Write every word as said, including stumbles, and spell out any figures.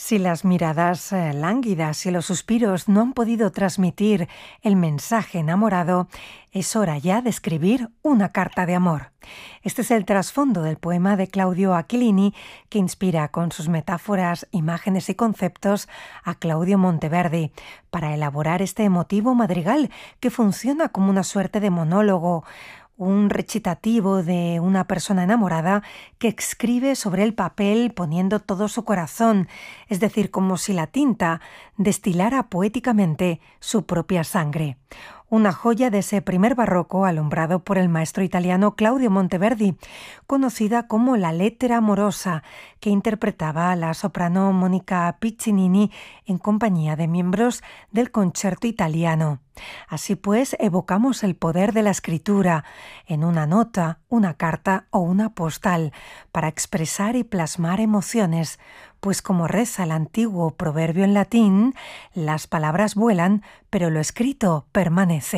Si las miradas eh, lánguidas y los suspiros no han podido transmitir el mensaje enamorado, es hora ya de escribir una carta de amor. Este es el trasfondo del poema de Claudio Aquilini, que inspira con sus metáforas, imágenes y conceptos a Claudio Monteverdi para elaborar este emotivo madrigal que funciona como una suerte de monólogo, un recitativo de una persona enamorada que escribe sobre el papel poniendo todo su corazón, es decir, como si la tinta destilara poéticamente su propia sangre. Una joya de ese primer barroco alumbrado por el maestro italiano Claudio Monteverdi, conocida como la lettera amorosa, que interpretaba la soprano Monica Piccinini en compañía de miembros del Concerto Italiano. Así pues, evocamos el poder de la escritura en una nota, una carta o una postal para expresar y plasmar emociones, pues como reza el antiguo proverbio en latín, las palabras vuelan, pero lo escrito permanece.